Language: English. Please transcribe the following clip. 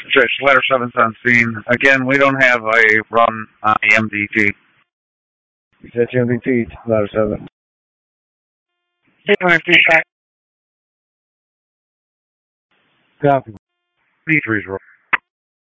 Fish, ladder 7's on scene. Again, we don't have a run on the MDT. Set your MDT, ladder 7. Feedback. Copy. D3's roll.